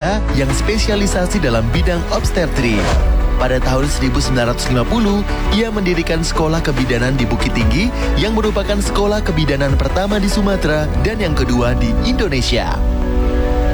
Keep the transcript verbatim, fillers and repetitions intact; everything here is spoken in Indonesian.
Indonesia yang spesialisasi dalam bidang obstetri. Pada tahun seribu sembilan ratus lima puluh, ia mendirikan sekolah kebidanan di Bukit Tinggi yang merupakan sekolah kebidanan pertama di Sumatera dan yang kedua di Indonesia.